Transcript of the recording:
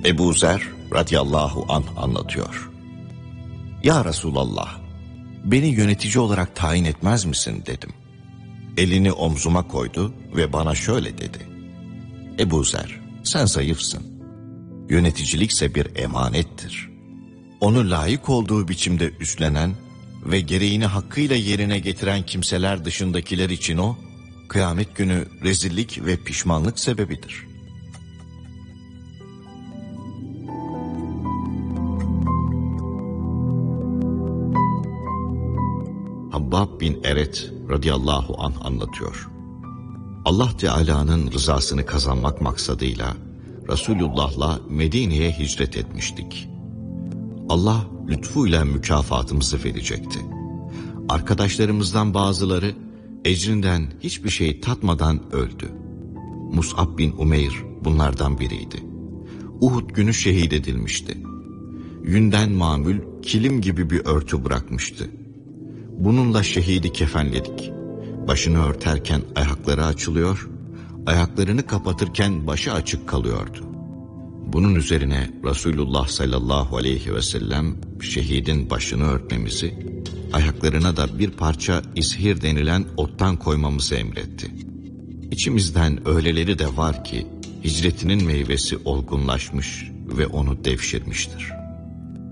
Ebu Zer radıyallahu anh anlatıyor. Ya Resulallah, beni yönetici olarak tayin etmez misin dedim. Elini omzuma koydu ve bana şöyle dedi. Ebu Zer, sen zayıfsın. Yöneticilikse bir emanettir. Onu layık olduğu biçimde üstlenen ve gereğini hakkıyla yerine getiren kimseler dışındakiler için o, kıyamet günü rezillik ve pişmanlık sebebidir. Habbab bin Eret radıyallahu anh anlatıyor. Allah Teala'nın rızasını kazanmak maksadıyla Resulullah'la Medine'ye hicret etmiştik. Allah lütfuyla mükafatımızı verecekti. Arkadaşlarımızdan bazıları ecrinden hiçbir şey tatmadan öldü. Mus'ab bin Umeyr bunlardan biriydi. Uhud günü şehit edilmişti. Yünden mamul kilim gibi bir örtü bırakmıştı. Bununla şehidi kefenledik. Başını örterken ayakları açılıyor, ayaklarını kapatırken başı açık kalıyordu. Bunun üzerine Resulullah sallallahu aleyhi ve sellem şehidin başını örtmemizi, ayaklarına da bir parça ishir denilen ottan koymamızı emretti. İçimizden öyleleri de var ki hicretinin meyvesi olgunlaşmış ve onu devşirmiştir.